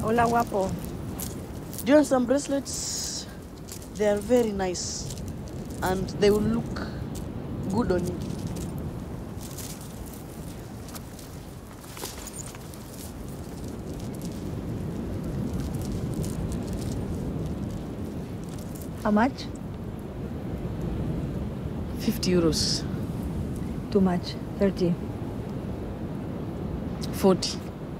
Hola, guapo. Do you want some bracelets? They are very nice. And they will look good on you. How much? 50 euros. Too much. 30. 40.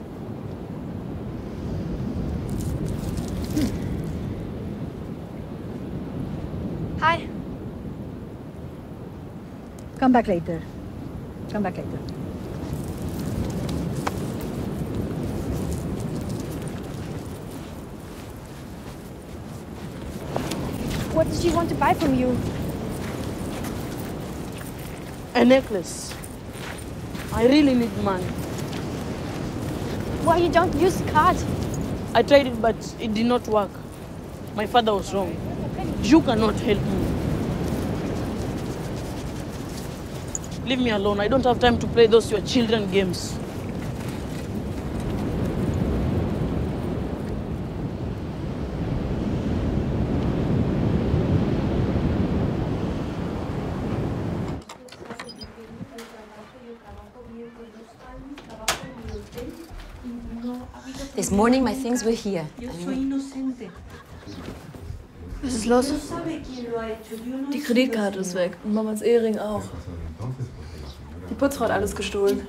Hi. Come back later. Come back later. What does she want to buy from you? A necklace. I really need money. Why you don't use card? I tried it, but it did not work. My father was wrong. You cannot help me. Leave me alone. I don't have time to play those your children games. This morning my things were here. Was ist los? Die Kreditkarte ist weg und Mamas Ehering auch. Die Putzfrau hat alles gestohlen.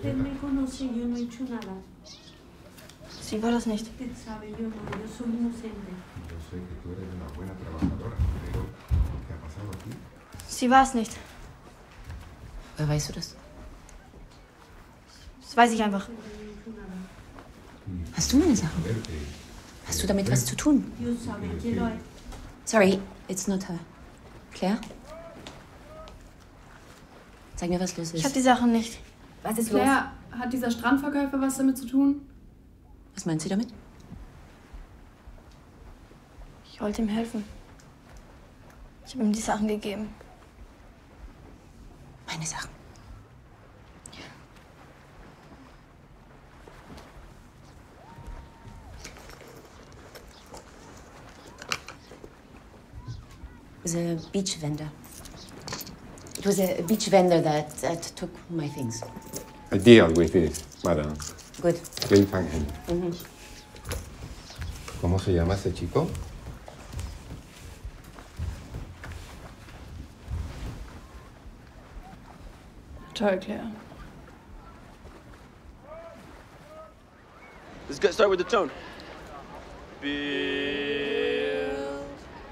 Sie war das nicht. Sie war es nicht. Woher weißt du das? Das weiß ich einfach. Hast du meine Sachen? Hast du damit was zu tun? Sorry, it's not her. Claire? Sag mir, was los ist. Ich hab die Sachen nicht. Was ist los? Claire, hat dieser Strandverkäufer was damit zu tun? Was meint sie damit? Ich wollte ihm helfen. Ich habe ihm die Sachen gegeben. Meine Sachen. It was a beach vendor. It was a beach vendor that took my things. I deal with this, madam. Good. Clean Fang Hen. ¿Cómo se llama ese chico? Toll, Claire. Let's get started with the tone. Big